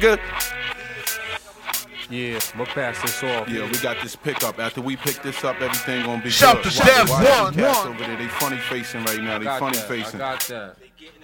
Good. Yeah, we'll pass this off. Yeah, we got this pickup. After we pick this up, everything gonna be Shout good. to Dev Watch One. the cats over there. They funny facing right now. They funny facing. I got that.